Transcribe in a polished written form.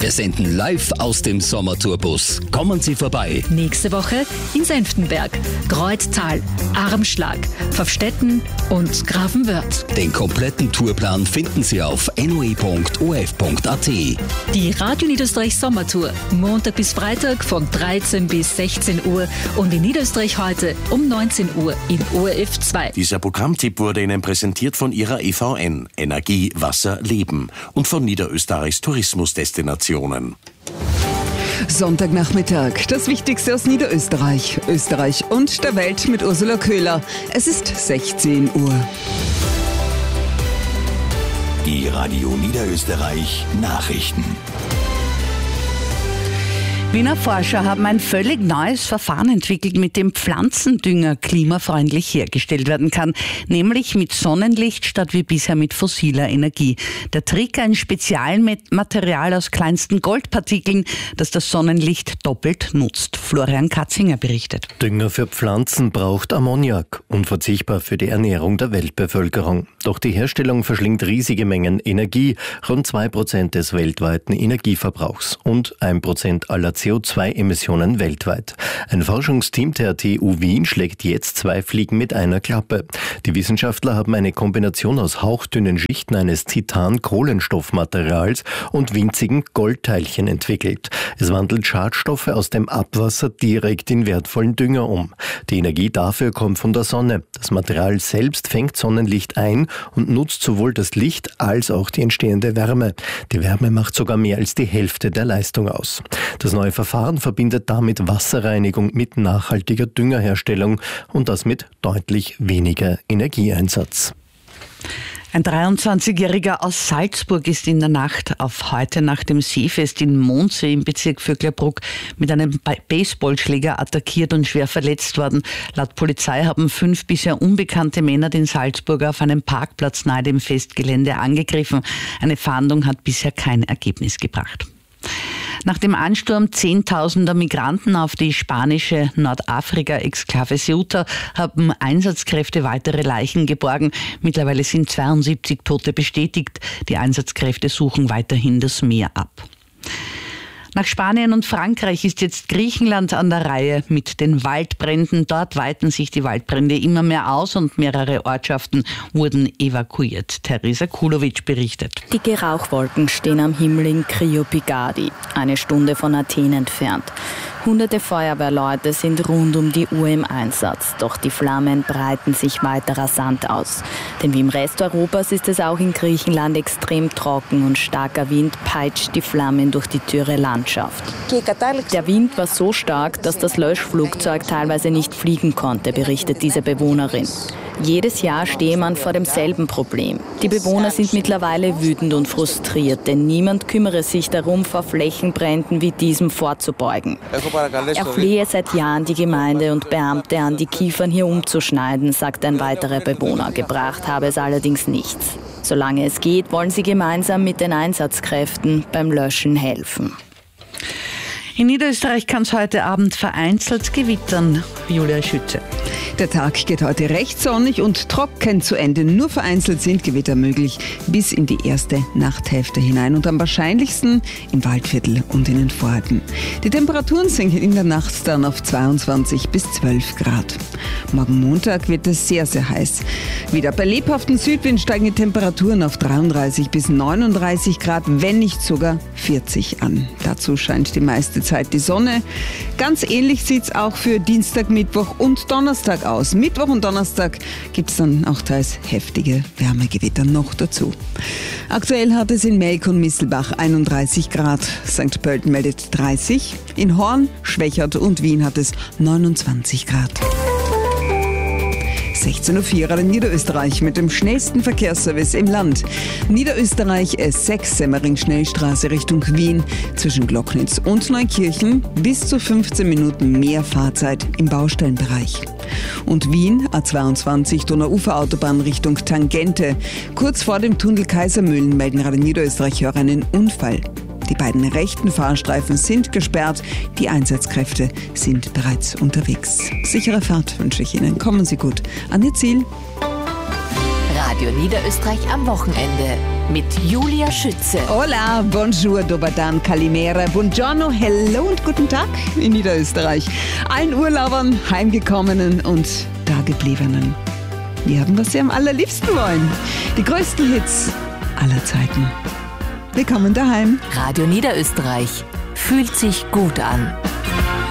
Wir senden live aus dem Sommertourbus. Kommen Sie vorbei. Nächste Woche in Senftenberg, Kreuztal, Armschlag, Pfaffstätten und Grafenwörth. Den kompletten Tourplan finden Sie auf noe.of.at. Die Radio Niederösterreich Sommertour. Montag bis Freitag von 13 bis 16 Uhr und in Niederösterreich heute um 19 Uhr in ORF 2. Dieser Programmtipp wurde Ihnen präsentiert von Ihrer EVN, Energie, Wasser, Leben und von Niederösterreichs Tourismusdestinationen. Sonntagnachmittag, das Wichtigste aus Niederösterreich, Österreich und der Welt mit Ursula Köhler. Es ist 16 Uhr. Die Radio Niederösterreich Nachrichten. Wiener Forscher haben ein völlig neues Verfahren entwickelt, mit dem Pflanzendünger klimafreundlich hergestellt werden kann, nämlich mit Sonnenlicht statt wie bisher mit fossiler Energie. Der Trick: ein Spezialmaterial aus kleinsten Goldpartikeln, das das Sonnenlicht doppelt nutzt. Florian Katzinger berichtet. Dünger für Pflanzen braucht Ammoniak, unverzichtbar für die Ernährung der Weltbevölkerung. Doch die Herstellung verschlingt riesige Mengen Energie, rund 2% des weltweiten Energieverbrauchs und 1% aller CO2-Emissionen weltweit. Ein Forschungsteam der TU Wien schlägt jetzt 2 Fliegen mit einer Klappe. Die Wissenschaftler haben eine Kombination aus hauchdünnen Schichten eines Titan-Kohlenstoffmaterials und winzigen Goldteilchen entwickelt. Es wandelt Schadstoffe aus dem Abwasser direkt in wertvollen Dünger um. Die Energie dafür kommt von der Sonne. Das Material selbst fängt Sonnenlicht ein und nutzt sowohl das Licht als auch die entstehende Wärme. Die Wärme macht sogar mehr als die Hälfte der Leistung aus. Das neue Verfahren verbindet damit Wasserreinigung mit nachhaltiger Düngerherstellung und das mit deutlich weniger Energieeinsatz. Ein 23-Jähriger aus Salzburg ist in der Nacht auf heute nach dem Seefest in Mondsee im Bezirk Vöcklerbruck mit einem Baseballschläger attackiert und schwer verletzt worden. Laut Polizei haben 5 bisher unbekannte Männer den Salzburger auf einem Parkplatz nahe dem Festgelände angegriffen. Eine Fahndung hat bisher kein Ergebnis gebracht. Nach dem Ansturm zehntausender Migranten auf die spanische Nordafrika-Exklave Ceuta haben Einsatzkräfte weitere Leichen geborgen. Mittlerweile sind 72 Tote bestätigt. Die Einsatzkräfte suchen weiterhin das Meer ab. Nach Spanien und Frankreich ist jetzt Griechenland an der Reihe mit den Waldbränden. Dort weiten sich die Waldbrände immer mehr aus und mehrere Ortschaften wurden evakuiert. Theresa Kulovic berichtet. Dicke Rauchwolken stehen am Himmel in Kriopigadi, eine Stunde von Athen entfernt. Hunderte Feuerwehrleute sind rund um die Uhr im Einsatz, doch die Flammen breiten sich weiter rasant aus. Denn wie im Rest Europas ist es auch in Griechenland extrem trocken und starker Wind peitscht die Flammen durch die dürre Landschaft. Der Wind war so stark, dass das Löschflugzeug teilweise nicht fliegen konnte, berichtet diese Bewohnerin. Jedes Jahr stehe man vor demselben Problem. Die Bewohner sind mittlerweile wütend und frustriert, denn niemand kümmere sich darum, vor Flächenbränden wie diesem vorzubeugen. Er flehe seit Jahren die Gemeinde und Beamte an, die Kiefern hier umzuschneiden, sagt ein weiterer Bewohner. Gebracht habe es allerdings nichts. Solange es geht, wollen sie gemeinsam mit den Einsatzkräften beim Löschen helfen. In Niederösterreich kann es heute Abend vereinzelt gewittern. Julia Schütze. Der Tag geht heute recht sonnig und trocken zu Ende. Nur vereinzelt sind Gewitter möglich bis in die erste Nachthälfte hinein und am wahrscheinlichsten im Waldviertel und in den Vororten. Die Temperaturen sinken in der Nacht dann auf 22 bis 12 Grad. Morgen Montag wird es sehr, sehr heiß. Wieder bei lebhaftem Südwind steigen die Temperaturen auf 33 bis 39 Grad, wenn nicht sogar 40 an. Dazu scheint die meiste Zeit die Sonne. Ganz ähnlich sieht es auch für Dienstag, Mittwoch und Donnerstag aus. Mittwoch und Donnerstag gibt es dann auch teils heftige Wärmegewitter noch dazu. Aktuell hat es in Melk und Misselbach 31 Grad. St. Pölten meldet 30. In Horn, Schwächert und Wien hat es 29 Grad. 16.04 Uhr in Niederösterreich mit dem schnellsten Verkehrsservice im Land. Niederösterreich S6 Semmering-Schnellstraße Richtung Wien. Zwischen Glocknitz und Neukirchen bis zu 15 Minuten mehr Fahrzeit im Baustellenbereich. Und Wien A22 Donauuferautobahn Richtung Tangente. Kurz vor dem Tunnel Kaisermühlen melden Radio Niederösterreich-Hörer einen Unfall. Die beiden rechten Fahrstreifen sind gesperrt. Die Einsatzkräfte sind bereits unterwegs. Sichere Fahrt wünsche ich Ihnen. Kommen Sie gut an Ihr Ziel. Radio Niederösterreich am Wochenende. mit Julia Schütze. Hola, bonjour, dobadan, kalimera, buongiorno, hello und guten Tag in Niederösterreich. Allen Urlaubern, Heimgekommenen und Dagebliebenen. Wir haben, was sie am allerliebsten wollen. Die größten Hits aller Zeiten. Willkommen daheim. Radio Niederösterreich fühlt sich gut an.